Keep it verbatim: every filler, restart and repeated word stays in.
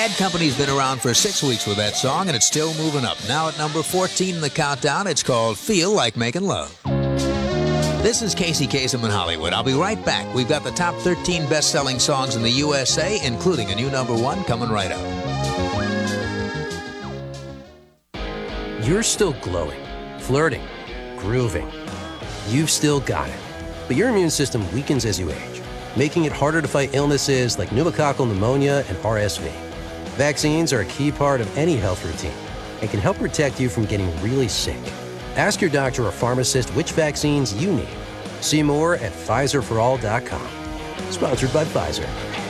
Bad Company's been around for six weeks with that song, and it's still moving up. Now at number fourteen in the countdown, it's called Feel Like Making Love. This is Casey Kasem in Hollywood. I'll be right back. We've got the top thirteen best-selling songs in the U S A, including a new number one coming right up. You're still glowing, flirting, grooving. You've still got it. But your immune system weakens as you age, making it harder to fight illnesses like pneumococcal pneumonia and R S V. Vaccines are a key part of any health routine and can help protect you from getting really sick. Ask your doctor or pharmacist which vaccines you need. See more at Pfizer for all dot com. Sponsored by Pfizer.